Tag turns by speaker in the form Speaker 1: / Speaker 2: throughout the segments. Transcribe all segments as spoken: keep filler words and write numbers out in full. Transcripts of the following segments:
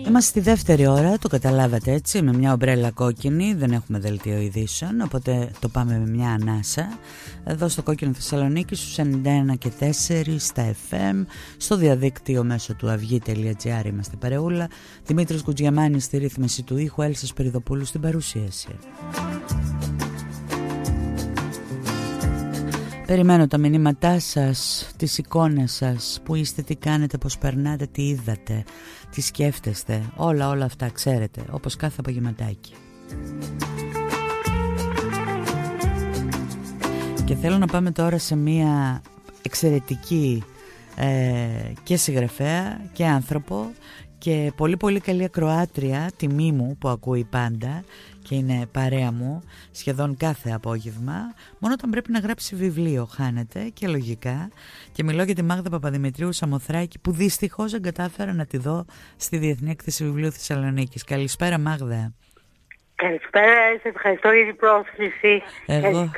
Speaker 1: Είμαστε στη δεύτερη ώρα, το καταλάβατε έτσι, με μια ομπρέλα κόκκινη, δεν έχουμε δελτίο ειδήσεων, οπότε το πάμε με μια ανάσα. Εδώ στο Κόκκινο Θεσσαλονίκη στους ενενήντα ένα και τέσσερα, στα εφ εμ, στο διαδίκτυο μέσω του αυγή τελεία τζι άρ είμαστε παρεούλα. Δημήτρης Κουτζιαμάνης στη ρύθμιση του ήχου, Έλσα Σπυριδοπούλου στην παρουσίαση. Περιμένω τα μηνύματά σας, τις εικόνες σας, που είστε, τι κάνετε, πώς περνάτε, τι είδατε, τι σκέφτεστε, όλα όλα αυτά ξέρετε, όπως κάθε απογευματάκι. Και θέλω να πάμε τώρα σε μια εξαιρετική ε, και συγγραφέα και άνθρωπο και πολύ πολύ καλή ακροάτρια, τιμή μου που ακούει πάντα και είναι παρέα μου σχεδόν κάθε απόγευμα. Μόνο όταν πρέπει να γράψει βιβλίο χάνεται και λογικά. Και μιλώ για τη Μάγδα Παπαδημητρίου Σαμοθράκη, που δυστυχώς δεν κατάφερα να τη δω στη Διεθνή Έκθεση Βιβλίου Θεσσαλονίκης. Καλησπέρα Μάγδα.
Speaker 2: Καλησπέρα, σε ευχαριστώ για την πρόσκληση.
Speaker 1: Εγώ...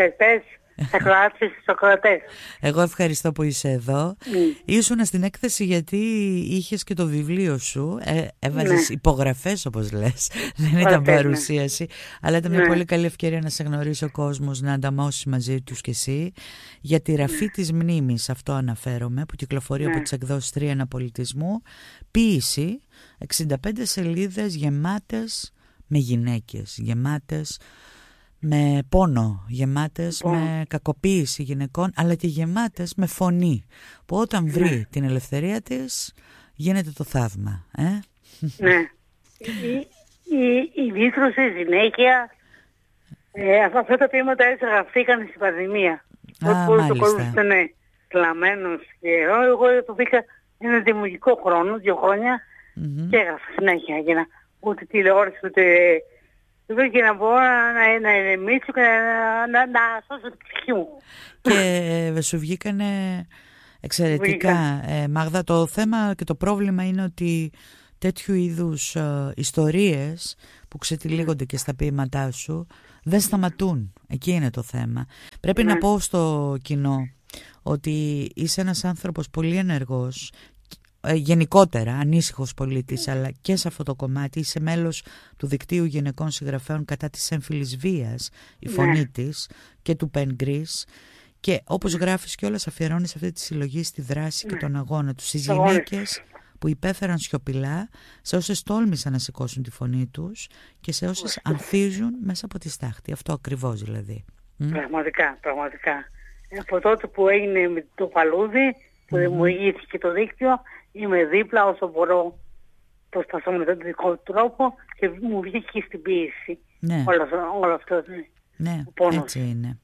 Speaker 1: Εγώ ευχαριστώ που είσαι εδώ. Mm. Ήσουνα στην έκθεση γιατί είχες και το βιβλίο σου, ε, έβαζες ναι. υπογραφές όπως λες. Δεν ήταν παρουσίαση, ναι. αλλά ήταν μια ναι. πολύ καλή ευκαιρία να σε γνωρίσει ο κόσμος, να ανταμώσεις μαζί τους κι εσύ για τη ραφή ναι. της μνήμης. Αυτό αναφέρομαι, που κυκλοφορεί ναι. από τις εκδόσεις Τρία Αναπολιτισμού. Ποίηση, εξήντα πέντε σελίδες γεμάτες με γυναίκες, γεμάτες με πόνο, γεμάτες πόνο. με κακοποίηση γυναικών, αλλά και γεμάτες με φωνή, που όταν βρει ναι. την ελευθερία της γίνεται το θαύμα. Ε?
Speaker 2: Ναι. η, η, η βήθρωση συνέχεια, ε, αυτά τα ποίηματα έτσι γραφτήκαν στην πανδημία. Οπότε το κόσμο ήταν κλαμμένος και εγώ το βρήκα ένα δημιουργικό χρόνο, δύο χρόνια mm-hmm. και έγραφα συνέχεια για να ούτε τηλεόραση ούτε... και να μπορώ να, να ηρεμήσω και να, να, να σώσω την ψυχή μου.
Speaker 1: Και σου βγήκανε εξαιρετικά. Ε, Μάγδα, το θέμα και το πρόβλημα είναι ότι τέτοιου είδους ε, ιστορίες που ξετυλίγονται και στα ποίηματά σου δεν σταματούν. Εκεί είναι το θέμα. Πρέπει ναι. να πω στο κοινό ότι είσαι ένας άνθρωπος πολύ ενεργός, γενικότερα ανήσυχος πολίτης, αλλά και σε αυτό το κομμάτι είσαι μέλος του δικτύου γυναικών συγγραφέων κατά της έμφυλης βίας, η φωνή ναι. της, και του Πεν Γκρίς, και όπως γράφεις κιόλας αφιερώνεις αυτή τη συλλογή στη δράση ναι. και τον αγώνα τους, στις γυναίκες που υπέφεραν σιωπηλά, σε όσες τόλμησαν να σηκώσουν τη φωνή τους και σε όσες ανθίζουν μέσα από τη στάχτη. Αυτό ακριβώς δηλαδή.
Speaker 2: Πραγματικά, πραγματικά. Από τότε που έγινε με το παλούδι, που δημιουργήθηκε το δίκτυο, είμαι δίπλα όσο μπορώ, προσπαθώ με τον δικό τρόπο και μου βγήκε στην ποίηση. Ναι. Όλο, όλο αυτό.
Speaker 1: Ναι, έτσι είναι.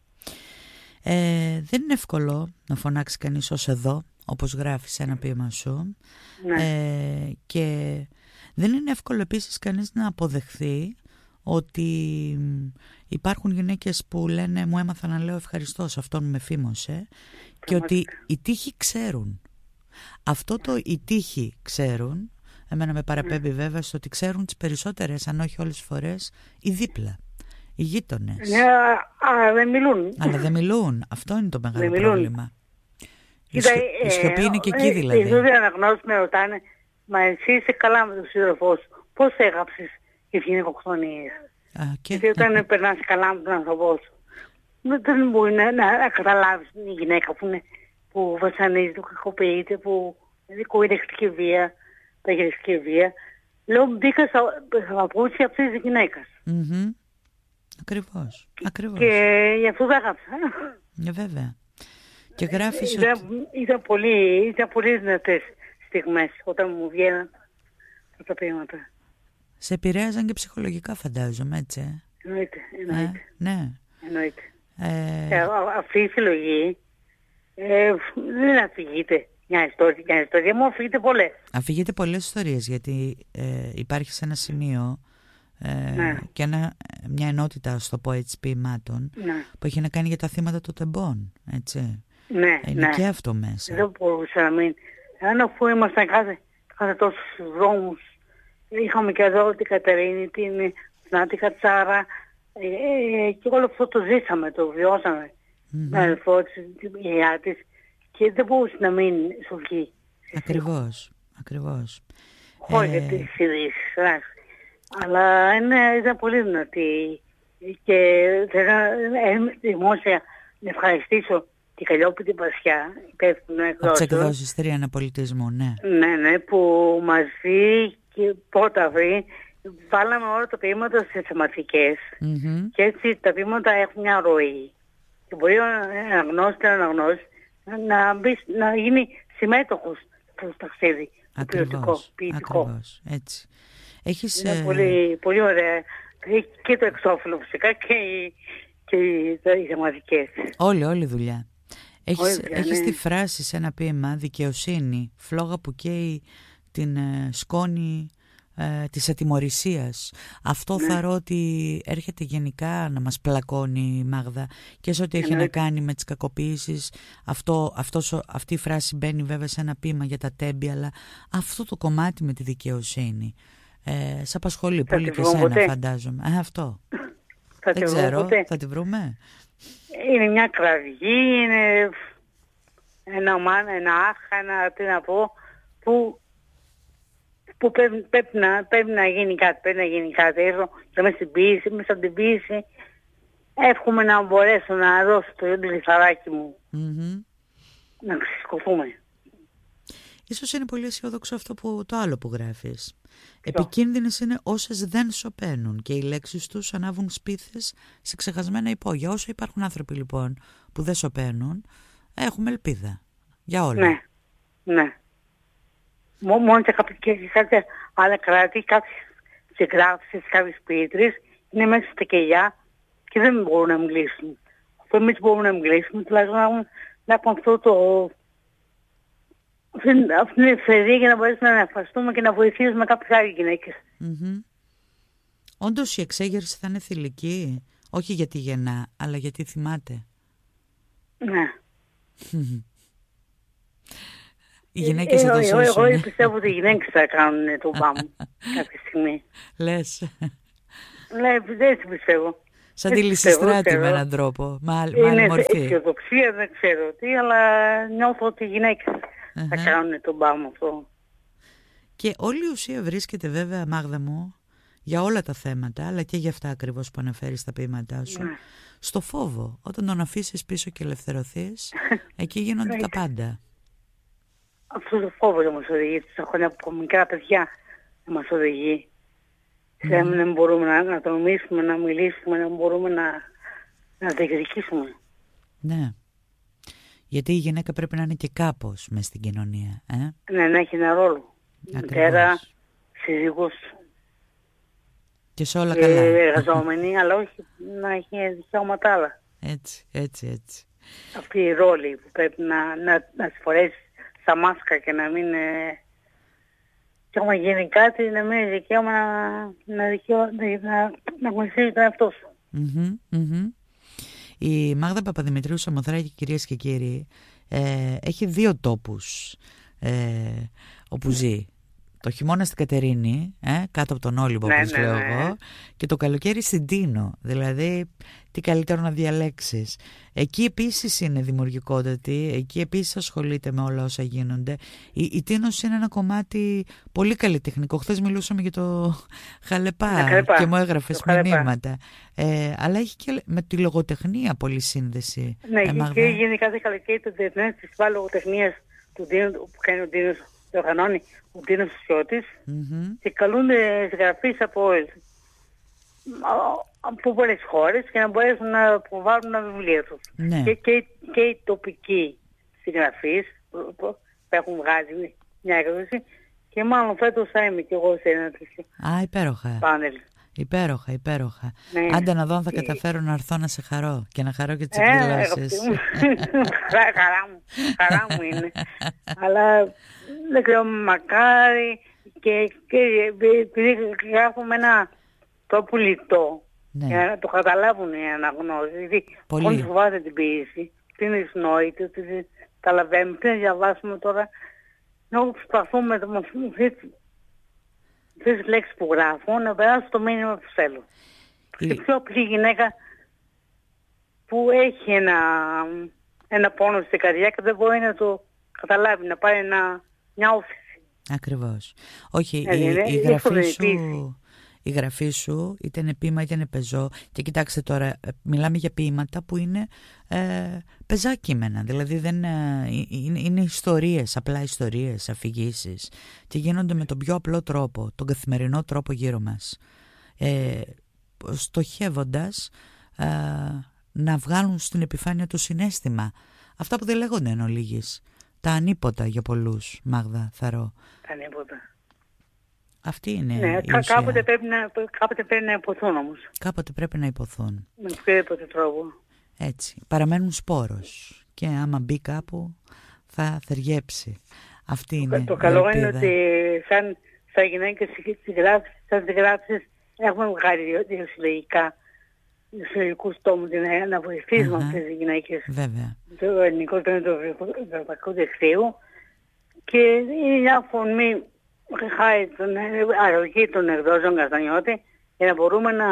Speaker 1: Ε, δεν είναι εύκολο να φωνάξει κανείς ως εδώ, όπως γράφεις ένα ποίημα σου. Ναι. Ε, και δεν είναι εύκολο επίσης κανείς να αποδεχθεί ότι υπάρχουν γυναίκες που λένε μου έμαθα να λέω ευχαριστώ σε αυτόν με φήμωσε, και ότι οι τύχοι ξέρουν. Αυτό το οι τύχοι ξέρουν, εμένα με παραπέμπει βέβαια στο ότι ξέρουν τις περισσότερες, αν όχι όλες τις φορές, οι δίπλα, οι γείτονες.
Speaker 2: Ναι, αλλά δεν μιλούν.
Speaker 1: Αλλά δεν μιλούν. Αυτό είναι το μεγάλο πρόβλημα. Η, σιω... ε, η σιωπή είναι και εκεί δηλαδή.
Speaker 2: Οι δούδοι αναγνώσεις με ρωτάνε, μα εσύ είσαι καλά με τον σύντροφό σου, πώς έγραψες οι γυναικοκτονίες? Γιατί όταν περνάς καλά με τον άνθρωπό σου, δεν μπορεί να, να, να καταλάβεις μια γυναίκα που, είναι, που βασανίζεται, που κακοποιείται, που δικοειδευτική βία, παιδιαστική βία. Λέω μπήκα στα παπούτσια αυτής της γυναίκας.
Speaker 1: Mm-hmm. Ακριβώς, ακριβώς.
Speaker 2: Και γι' αυτό δεν έγραψα.
Speaker 1: Ε, βέβαια. Και γράφεις
Speaker 2: ήταν,
Speaker 1: ότι...
Speaker 2: Ήταν πολύ, ήταν πολύ δυνατές στιγμές όταν μου βγαίναν τα ποίηματα.
Speaker 1: Σε επηρέαζαν και ψυχολογικά φαντάζομαι, έτσι. Ε?
Speaker 2: Εννοείται, εννοείται.
Speaker 1: Ε, ναι.
Speaker 2: Εννοείται.
Speaker 1: Ε...
Speaker 2: Ε, αυτή η συλλογή ε, δεν αφηγείται μια ιστορία, μια ιστορία μου αφηγείται πολλές.
Speaker 1: Αφηγείται πολλές ιστορίες, γιατί ε, υπάρχει σε ένα σημείο ε, ναι. και ένα, μια ενότητα, στο πω έτσι, ποιημάτων, ναι. που έχει να κάνει για τα θύματα των τεμπών, έτσι.
Speaker 2: Ναι,
Speaker 1: είναι
Speaker 2: ναι.
Speaker 1: και αυτό μέσα.
Speaker 2: Δεν μπορούσα να μην. Αν αφού ήμασταν κάθε, κάθε τόσους δρόμους, είχαμε και εδώ την Κατερίνη, την Νάτη Κατσάρα, ε, και όλο αυτό το ζήσαμε, το βιώσαμε. Mm-hmm. Με αδελφό της, την γιαγιά της, και δεν μπορούσε να μην σου βγει.
Speaker 1: Ακριβώς, ακριβώς.
Speaker 2: Όχι για τις ειδήσεις, αλλά είναι, είναι πολύ δυνατή και θέλω δημόσια να ευχαριστήσω την Καλλιόπητη Πασιά, υπεύθυνο εκδόσεων.
Speaker 1: Από τις εκδόσεις Τρία Αναπολιτισμού, ναι.
Speaker 2: Ναι, ναι, που μαζί και πότε βρει, βάλαμε όλα τα ποίηματα στις θεματικές mm-hmm. και έτσι τα ποίηματα έχουν μια ροή. Και μπορεί ο αναγνώστης και ο αναγνώστης να, μπει, να γίνει συμμέτοχος στο ταξίδι.
Speaker 1: Ακριβώς, ακριβώς, έτσι. Έχεις,
Speaker 2: είναι ε... πολύ, πολύ ωραία. Και το εξώφυλλο φυσικά και οι, και οι, οι θεματικές.
Speaker 1: Όλη, όλη δουλειά. Έχεις,
Speaker 2: δουλειά,
Speaker 1: έχεις
Speaker 2: ναι.
Speaker 1: τη φράση σε ένα ποίημα, δικαιοσύνη, φλόγα που καίει την ε, σκόνη ε, της ατιμωρησίας. Αυτό ναι. Θαρώ ότι έρχεται γενικά να μας πλακώνει, Μάγδα, και σε ό,τι έχει ναι. να κάνει με τις κακοποίησεις. Αυτό, αυτός, αυτή η φράση μπαίνει βέβαια σε ένα ποίημα για τα τέμπη, αλλά αυτό το κομμάτι με τη δικαιοσύνη ε, σ' απασχολεί θα πολύ και σένα ποτέ. Φαντάζομαι. Ε, αυτό.
Speaker 2: Θα
Speaker 1: Δεν ξέρω, ποτέ. Θα τη βρούμε.
Speaker 2: Είναι μια κραυγή, είναι ένα μάνα, ένα άχα, ένα τι να πω, που, που πρέπει, πρέπει, να, πρέπει να γίνει κάτι, πρέπει να γίνει κάτι. Έχω και μέσα στην ποίηση, μέσα στην ποίηση, εύχομαι να μπορέσω να δώσω το λιθαράκι μου, mm-hmm. να ξεσκωθούμε.
Speaker 1: Ίσως είναι πολύ αισιόδοξο αυτό που, το άλλο που γράφεις. Επικίνδυνες είναι όσες δεν σωπαίνουν και οι λέξεις τους ανάβουν σπίθες σε ξεχασμένα υπόγεια. Όσο υπάρχουν άνθρωποι λοιπόν που δεν σωπαίνουν, έχουμε ελπίδα για όλα.
Speaker 2: Ναι, ναι. Μόνο και κάποια άλλα κράτη, κάποιες συγγράφεις, κάποιες ποιήτρες είναι μέσα στα κελιά και δεν μπορούν να μιλήσουν. Αυτό εμείς μπορούμε να μιλήσουμε, τουλάχιστον να έχουμε αυτό το... αυτή την ελευθερία για να μπορέσουμε να αναφαστούμε και να βοηθήσουμε κάποιες άλλες γυναίκες.
Speaker 1: Mm-hmm. Όντως η εξέγερση θα είναι θηλυκή, όχι γιατί γεννά, αλλά γιατί θυμάται.
Speaker 2: Ναι.
Speaker 1: Οι γυναίκες θα το σώσουν.
Speaker 2: Εγώ, εγώ πιστεύω ότι οι γυναίκες θα κάνουν τον πάμο κάποια στιγμή.
Speaker 1: Λες.
Speaker 2: Ναι, δεν πιστεύω.
Speaker 1: Σαν τη Λυσιστράτη με έναν τρόπο, με άλλη μορφή.
Speaker 2: Είναι αισιοδοξία, δεν ξέρω τι, αλλά νιώθω ότι οι γυναίκες uh-huh. θα κάνουν τον πάμο αυτό.
Speaker 1: Και όλη η ουσία βρίσκεται βέβαια, Μάγδα μου, για όλα τα θέματα, αλλά και για αυτά ακριβώς που αναφέρεις στα ποίηματά σου, ναι. στο φόβο. Όταν τον αφήσεις πίσω και ελευθερωθείς, εκεί γίνονται τα πάντα.
Speaker 2: Αυτό το φόβο δεν μας οδηγεί, από από μικρά παιδιά δεν μας οδηγεί. Mm. Σε να μπορούμε να, να τολμήσουμε, να μιλήσουμε, να μπορούμε να, να διεκδικήσουμε.
Speaker 1: Ναι. Γιατί η γυναίκα πρέπει να είναι και κάπως μες στην κοινωνία. Ε?
Speaker 2: Ναι, να έχει ένα ρόλο. Μητέρα, σύζυγος.
Speaker 1: Και σε όλα
Speaker 2: και
Speaker 1: καλά.
Speaker 2: Εργαζόμενοι, αλλά όχι να έχει δικαιώματα άλλα.
Speaker 1: Έτσι, έτσι, έτσι.
Speaker 2: Αυτή η ρόλη που πρέπει να, να, να τη φορέσει στα μάσκα και να μην... Ε, και άμα γίνει κάτι, να μην έχει δικαίωμα να, να, δικαιώ, να, να γνωρίζει τον εαυτό σου.
Speaker 1: Mm-hmm, mm-hmm. Η Μάγδα Παπαδημητρίου Σαμοθράκη, κυρίες και κύριοι, ε, έχει δύο τόπους ε, όπου ζει. Το χειμώνα στην Κατερίνη, ε, κάτω από τον Όλυμπο, όπως ναι, λέω ναι, ναι. εγώ, και το καλοκαίρι στην Τίνο. Δηλαδή, τι καλύτερο να διαλέξεις. Εκεί επίσης είναι δημιουργικότατη, εκεί επίσης ασχολείται με όλα όσα γίνονται. Η, η Τίνος είναι ένα κομμάτι πολύ καλλιτεχνικό. Χθες μιλούσαμε για το Χαλεπά, Χαλεπά. και μου έγραφες μηνύματα. Ε, αλλά έχει και με τη λογοτεχνία πολύ σύνδεση.
Speaker 2: Ναι, ε, και γενικά κάθε καλοκαίρι το Διεθνές Φεστιβάλ Λογοτεχνίας του Τίνου, που κάνει ο Τίνος, το οργανώνει ο Τίνος Σιώτης mm-hmm. και καλούνται συγγραφείς από, από πολλές χώρες και να μπορέσουν να προβάλλουν ένα βιβλίο τους. Ναι. Και, και, και οι τοπικοί συγγραφείς που, που έχουν βγάλει μια έκδοση και μάλλον φέτος θα είμαι και εγώ σε ένα τέτοιο
Speaker 1: Α, υπέροχα.
Speaker 2: πάνελ.
Speaker 1: Υπέροχα, υπέροχα. Ναι. Άντε να δω αν θα καταφέρω να έρθω να σε χαρώ και να χαρώ και τις
Speaker 2: ε,
Speaker 1: εκδηλώσεις.
Speaker 2: χαρά, χαρά μου, χαρά μου είναι. Αλλά δεν ξέρω, μακάρι και, και επειδή γράφουμε ένα τρόπο λιτό ναι. για να το καταλάβουν οι αναγνώσεις. Δηλαδή, όλοι φοβάται την ποιήση, τι είναι η συνόητη, ότι καταλαβαίνουμε, τι να διαβάσουμε τώρα. Να προσπαθούμε με τις λέξεις που γράφω να περάσω το μήνυμα που θέλω. Η πιο απλή γυναίκα που έχει ένα, ένα πόνο στην καρδιά και δεν μπορεί να το καταλάβει, να πάρει ένα, μια όφηση.
Speaker 1: Ακριβώς. Όχι,
Speaker 2: ε,
Speaker 1: η,
Speaker 2: είναι,
Speaker 1: η, γραφή σου, η γραφή σου είτε είναι ποίημα είτε είναι πεζό. Και κοιτάξτε τώρα, μιλάμε για ποίηματα που είναι ε, πεζά κείμενα. Δηλαδή δεν, ε, είναι, είναι ιστορίες, απλά ιστορίες, αφηγήσεις. Και γίνονται με τον πιο απλό τρόπο, τον καθημερινό τρόπο γύρω μας. Ε, στοχεύοντας ε, να βγάλουν στην επιφάνεια το συναίσθημα. Αυτά που δεν λέγονται εν ολίγης. Τα ανίποτα για πολλούς, Μάγδα Θαρώ.
Speaker 2: Τα ανίποτα.
Speaker 1: Αυτή είναι
Speaker 2: ναι,
Speaker 1: η ουσία.
Speaker 2: Κάποτε πρέπει, να, κάποτε πρέπει να υποθούν όμως.
Speaker 1: Κάποτε πρέπει να υποθούν.
Speaker 2: Με οποιοδήποτε τρόπο. Έτσι.
Speaker 1: Παραμένουν σπόρος. Και άμα μπει κάπου θα θεριέψει. Αυτή είναι
Speaker 2: το
Speaker 1: η
Speaker 2: καλό
Speaker 1: ελπίδα.
Speaker 2: Είναι ότι σαν, σαν γυναίκες σαν τις γράψεις έχουμε βγάλει δύο συλλογικά συλλογικούς τόμους να βοηθήσουμε uh-huh. αυτές τις γυναίκες.
Speaker 1: Βέβαια.
Speaker 2: Το ελληνικό τμήμα του Ευρωπαϊκού Δελτίου και είναι μια φωνή χάρη την αρρωγή των εκδόσεων Καστανιώτη για να μπορούμε να,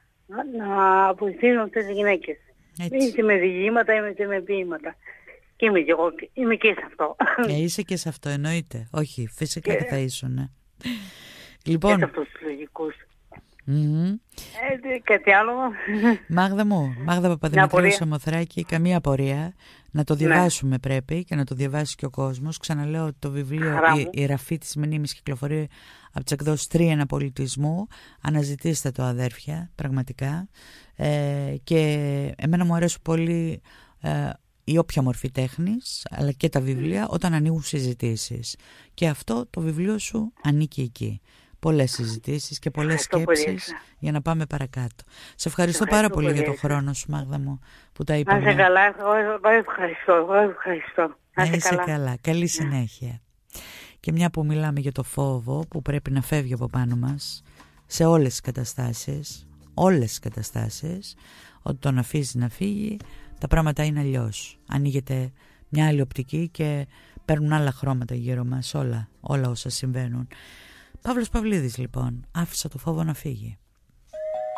Speaker 2: να βοηθήσουμε αυτές τις γυναίκες. Είτε με διηγήματα είτε με ποίηματα. Και είμαι και εγώ, είμαι και σε αυτό.
Speaker 1: Και είσαι και σε αυτό, εννοείται. Όχι, φυσικά και, και θα ήσουν. Ναι.
Speaker 2: Λοιπόν, και σε αυτούς τους λογικούς.
Speaker 1: Mm-hmm.
Speaker 2: Ε, κάτι άλλο.
Speaker 1: Μάγδα μου, Μάγδα Παπαδημητρίου Σαμοθράκη, καμία απορία. Να το διαβάσουμε ναι. πρέπει και να το διαβάσει και ο κόσμος. Ξαναλέω ότι το βιβλίο η, η Ραφή της Μνήμης κυκλοφορεί από τις εκδόσεις Τρίαινα Πολιτισμού. Αναζητήστε το, αδέρφια, πραγματικά. Ε, και εμένα μου αρέσει πολύ ε, η όποια μορφή τέχνης, αλλά και τα βιβλία όταν ανοίγουν συζητήσεις. Και αυτό το βιβλίο σου ανήκει εκεί. Πολλές συζητήσεις και πολλές σκέψεις για να πάμε παρακάτω. Σε ευχαριστώ πάρα πολύ, πολύ για τον χρόνο σου, Μάγδα μου, που τα είπαμε.
Speaker 2: Να είσαι καλά, εγώ ευχαριστώ, εγώ ευχαριστώ.
Speaker 1: Να είσαι καλά. καλά. Καλή συνέχεια. Και μια που μιλάμε για το φόβο που πρέπει να φεύγει από πάνω μας σε όλες τις καταστάσεις, όλες τις καταστάσεις, ότι τον αφήσει να φύγει, τα πράγματα είναι αλλιώς. Ανοίγεται μια άλλη οπτική και παίρνουν άλλα χρώματα γύρω μας, όλα, όλα όσα συμβαίνουν. Παύλος Παυλίδης λοιπόν, άφησα το φόβο να φύγει.